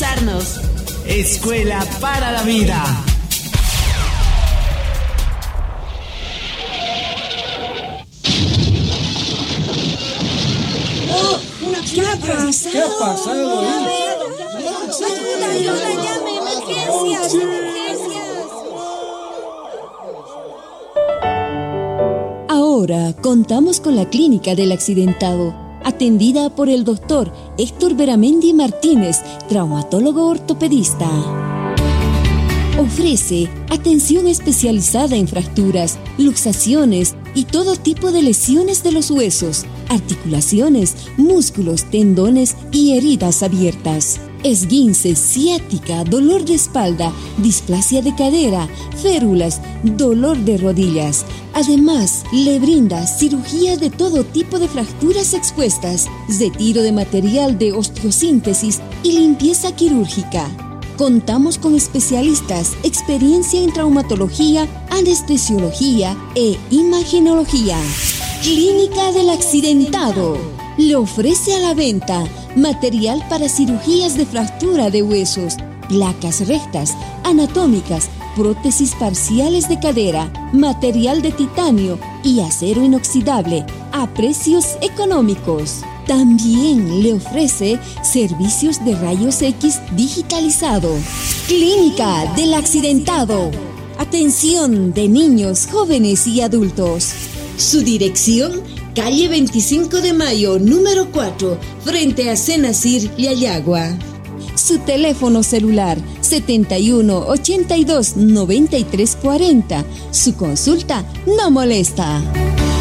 capacitarnos. Escuela para la vida. ¿Qué ha pasado? ¿Qué ha pasado ahí? Ayuda, llame, emergencias. Ahora contamos con la Clínica del Accidentado, atendida por el doctor Héctor Beramendi Martínez, traumatólogo ortopedista. Ofrece atención especializada en fracturas, luxaciones y todo tipo de lesiones de los huesos, articulaciones, músculos, tendones y heridas abiertas. Esguince, ciática, dolor de espalda, displasia de cadera, férulas, dolor de rodillas. Además, le brinda cirugía de todo tipo de fracturas expuestas, retiro de material de osteosíntesis y limpieza quirúrgica. Contamos con especialistas, experiencia en traumatología, anestesiología e imagenología. Clínica del Accidentado le ofrece a la venta material para cirugías de fractura de huesos, placas rectas, anatómicas, prótesis parciales de cadera, material de titanio y acero inoxidable a precios económicos. También le ofrece servicios de rayos X digitalizado. Clínica del Accidentado. Atención de niños, jóvenes y adultos. Su dirección: calle 25 de Mayo, número 4, frente a Senacir Liayagua. Su teléfono celular: 71 82 93 40. Su consulta no molesta.